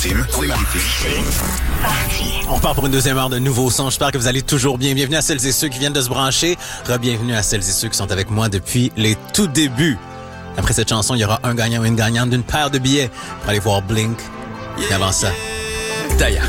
On repart pour une deuxième heure de nouveaux sons. J'espère que vous allez toujours bien. Bienvenue à celles et ceux qui viennent de se brancher. Re-bienvenue à celles et ceux qui sont avec moi depuis les tout débuts. Après cette chanson, il y aura un gagnant ou une gagnante d'une paire de billets pour aller voir Blink. Et avant ça, d'ailleurs.